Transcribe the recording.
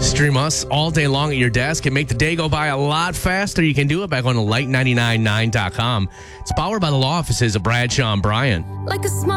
Stream us all day long at your desk and make the day go by a lot faster. You can do it by going to light999.com. It's powered by the law offices of Bradshaw and Bryant. Like a small